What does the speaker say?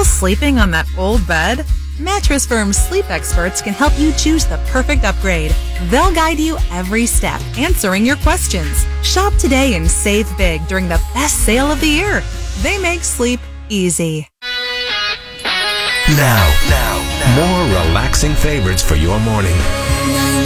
Still sleeping on that old bed? Mattress Firm's sleep experts can help you choose the perfect upgrade. They'll guide you every step, answering your questions. Shop today and save big during the best sale of the year. They make sleep easy. Now, more relaxing favorites for your morning.